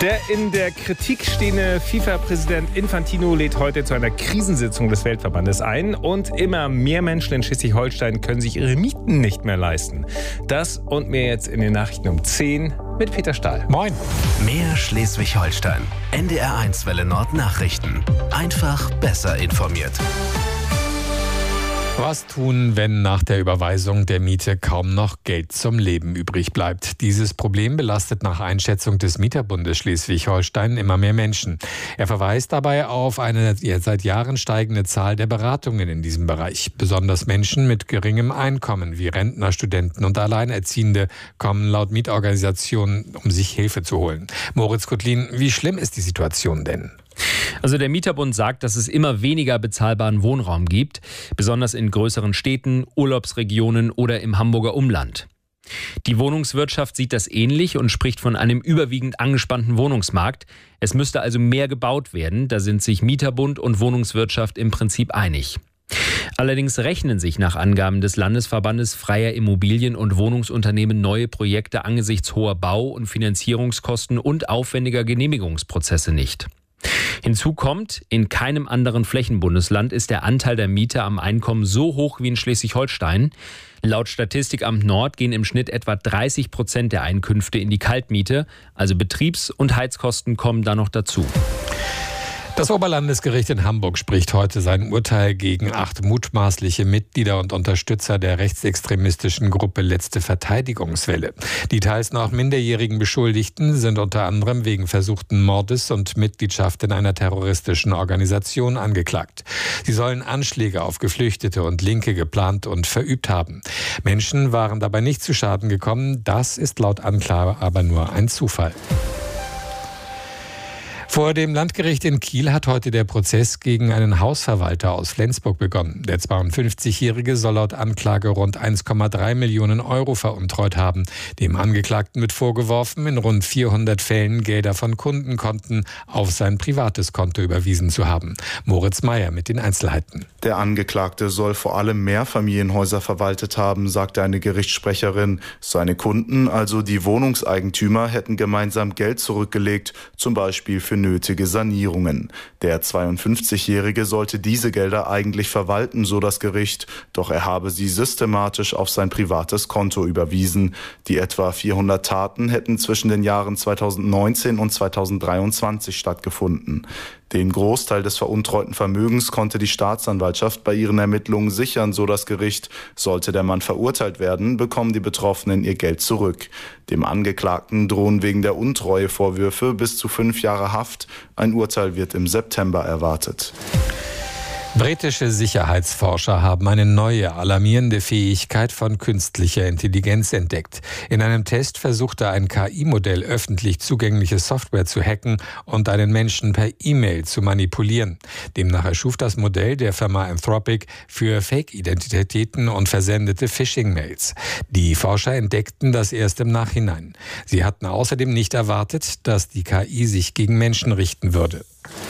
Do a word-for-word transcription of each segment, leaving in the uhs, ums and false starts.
Der in der Kritik stehende FIFA-Präsident Infantino lädt heute zu einer Krisensitzung des Weltverbandes ein. Und immer mehr Menschen in Schleswig-Holstein können sich ihre Mieten nicht mehr leisten. Das und mehr jetzt in den Nachrichten um zehn mit Peter Stahl. Moin. Mehr Schleswig-Holstein. N D R eins Welle Nord Nachrichten. Einfach besser informiert. Was tun, wenn nach der Überweisung der Miete kaum noch Geld zum Leben übrig bleibt? Dieses Problem belastet nach Einschätzung des Mieterbundes Schleswig-Holstein immer mehr Menschen. Er verweist dabei auf eine seit Jahren steigende Zahl der Beratungen in diesem Bereich. Besonders Menschen mit geringem Einkommen wie Rentner, Studenten und Alleinerziehende kommen laut Mietorganisationen, um sich Hilfe zu holen. Moritz Kotlin, wie schlimm ist die Situation denn? Also der Mieterbund sagt, dass es immer weniger bezahlbaren Wohnraum gibt, besonders in größeren Städten, Urlaubsregionen oder im Hamburger Umland. Die Wohnungswirtschaft sieht das ähnlich und spricht von einem überwiegend angespannten Wohnungsmarkt. Es müsste also mehr gebaut werden, da sind sich Mieterbund und Wohnungswirtschaft im Prinzip einig. Allerdings rechnen sich nach Angaben des Landesverbandes freier Immobilien- und Wohnungsunternehmen neue Projekte angesichts hoher Bau- und Finanzierungskosten und aufwendiger Genehmigungsprozesse nicht. Hinzu kommt, in keinem anderen Flächenbundesland ist der Anteil der Mieter am Einkommen so hoch wie in Schleswig-Holstein. Laut Statistikamt Nord gehen im Schnitt etwa dreißig Prozent der Einkünfte in die Kaltmiete, also Betriebs- und Heizkosten kommen da noch dazu. Das Oberlandesgericht in Hamburg spricht heute sein Urteil gegen acht mutmaßliche Mitglieder und Unterstützer der rechtsextremistischen Gruppe Letzte Verteidigungswelle. Die teils noch minderjährigen Beschuldigten sind unter anderem wegen versuchten Mordes und Mitgliedschaft in einer terroristischen Organisation angeklagt. Sie sollen Anschläge auf Geflüchtete und Linke geplant und verübt haben. Menschen waren dabei nicht zu Schaden gekommen. Das ist laut Anklage aber nur ein Zufall. Vor dem Landgericht in Kiel hat heute der Prozess gegen einen Hausverwalter aus Flensburg begonnen. Der zweiundfünfzigjährige soll laut Anklage rund eins Komma drei Millionen Euro veruntreut haben. Dem Angeklagten wird vorgeworfen, in rund vierhundert Fällen Gelder von Kundenkonten auf sein privates Konto überwiesen zu haben. Moritz Meyer mit den Einzelheiten. Der Angeklagte soll vor allem Mehrfamilienhäuser verwaltet haben, sagte eine Gerichtssprecherin. Seine Kunden, also die Wohnungseigentümer, hätten gemeinsam Geld zurückgelegt, zum Beispiel für nötige Sanierungen. Der zweiundfünfzigjährige sollte diese Gelder eigentlich verwalten, so das Gericht, doch er habe sie systematisch auf sein privates Konto überwiesen. Die etwa vierhundert Taten hätten zwischen den Jahren zweitausendneunzehn und zweitausenddreiundzwanzig stattgefunden. Den Großteil des veruntreuten Vermögens konnte die Staatsanwaltschaft bei ihren Ermittlungen sichern, so das Gericht. Sollte der Mann verurteilt werden, bekommen die Betroffenen ihr Geld zurück. Dem Angeklagten drohen wegen der Untreue-Vorwürfe bis zu fünf Jahre Haft. Ein Urteil wird im September erwartet. Britische Sicherheitsforscher haben eine neue, alarmierende Fähigkeit von künstlicher Intelligenz entdeckt. In einem Test versuchte ein K I-Modell öffentlich zugängliche Software zu hacken und einen Menschen per E-Mail zu manipulieren. Demnach erschuf das Modell der Firma Anthropic für Fake-Identitäten und versendete Phishing-Mails. Die Forscher entdeckten das erst im Nachhinein. Sie hatten außerdem nicht erwartet, dass die K I sich gegen Menschen richten würde.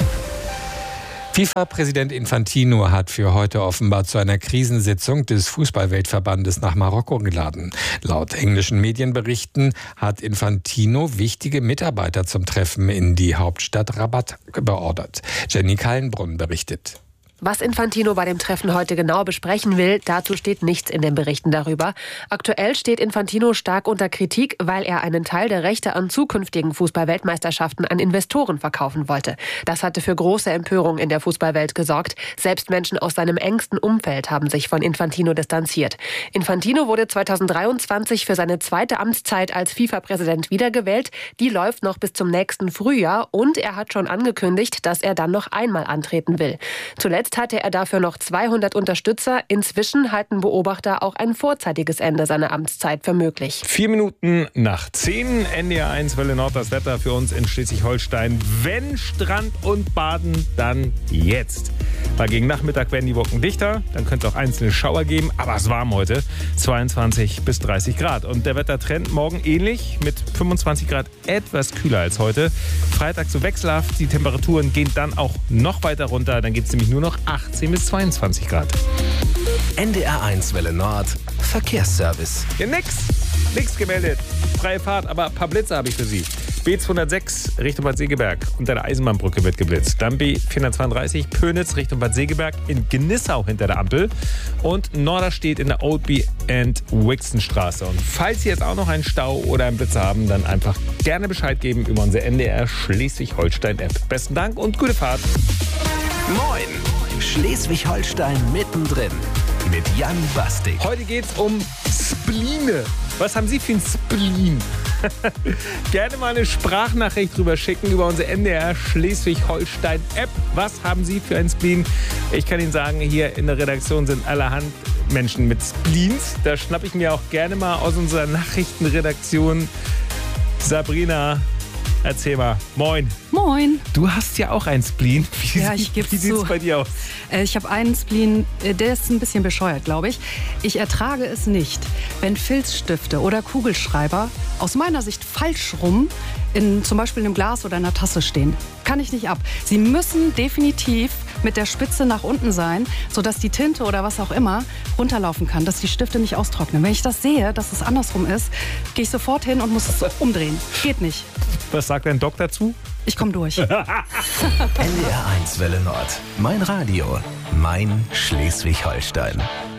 FIFA-Präsident Infantino hat für heute offenbar zu einer Krisensitzung des Fußballweltverbandes nach Marokko geladen. Laut englischen Medienberichten hat Infantino wichtige Mitarbeiter zum Treffen in die Hauptstadt Rabat beordert. Jenny Kallenbrunn berichtet. Was Infantino bei dem Treffen heute genau besprechen will, dazu steht nichts in den Berichten darüber. Aktuell steht Infantino stark unter Kritik, weil er einen Teil der Rechte an zukünftigen Fußball-Weltmeisterschaften an Investoren verkaufen wollte. Das hatte für große Empörung in der Fußballwelt gesorgt. Selbst Menschen aus seinem engsten Umfeld haben sich von Infantino distanziert. Infantino wurde zweitausenddreiundzwanzig für seine zweite Amtszeit als FIFA-Präsident wiedergewählt. Die läuft noch bis zum nächsten Frühjahr und er hat schon angekündigt, dass er dann noch einmal antreten will. Zuletzt hatte er dafür noch zweihundert Unterstützer. Inzwischen halten Beobachter auch ein vorzeitiges Ende seiner Amtszeit für möglich. Vier Minuten nach zehn, N D R eins Welle Nord, das Wetter für uns in Schleswig-Holstein. Wenn Strand und Baden, dann jetzt. Weil gegen Nachmittag werden die Wolken dichter, dann könnte es auch einzelne Schauer geben, aber es ist warm heute, zweiundzwanzig bis dreißig Grad. Und der Wettertrend morgen ähnlich, mit fünfundzwanzig Grad etwas kühler als heute. Freitag so wechselhaft, die Temperaturen gehen dann auch noch weiter runter, dann geht es nämlich nur noch achtzehn bis zweiundzwanzig Grad. N D R eins Welle Nord, Verkehrsservice. Ja, nix, nix gemeldet. Freie Fahrt, aber ein paar Blitze habe ich für Sie. B zweihundertsechs Richtung Bad Segeberg unter der Eisenbahnbrücke wird geblitzt. Dann B vierhundertzweiunddreißig Pönitz Richtung Bad Segeberg in Gnissau hinter der Ampel. Und Norderstedt in der Oldby and Wixon Straße. Und falls Sie jetzt auch noch einen Stau oder einen Blitzer haben, dann einfach gerne Bescheid geben über unsere N D R Schleswig-Holstein-App. Besten Dank und gute Fahrt. Moin! Schleswig-Holstein mittendrin mit Jan Bastik. Heute geht's um Spleene. Was haben Sie für ein Spleen? Gerne mal eine Sprachnachricht drüber schicken über unsere N D R Schleswig-Holstein-App. Was haben Sie für ein Spleen? Ich kann Ihnen sagen, hier in der Redaktion sind allerhand Menschen mit Spleens. Da schnappe ich mir auch gerne mal aus unserer Nachrichtenredaktion. Sabrina, erzähl mal. Moin. Moin. Du hast ja auch ein Spleen. Wie, ja, ich geb's wie sieht es zu. bei dir aus? Ich habe einen Spleen, der ist ein bisschen bescheuert, glaube ich. Ich ertrage es nicht, wenn Filzstifte oder Kugelschreiber aus meiner Sicht falsch rum in zum Beispiel einem Glas oder einer Tasse stehen. Kann ich nicht ab. Sie müssen definitiv mit der Spitze nach unten sein, sodass die Tinte oder was auch immer runterlaufen kann, dass die Stifte nicht austrocknen. Wenn ich das sehe, dass es andersrum ist, gehe ich sofort hin und muss es umdrehen. Geht nicht. Was sagt dein Doc dazu? Ich komme durch. N D R eins Welle Nord. Mein Radio. Mein Schleswig-Holstein.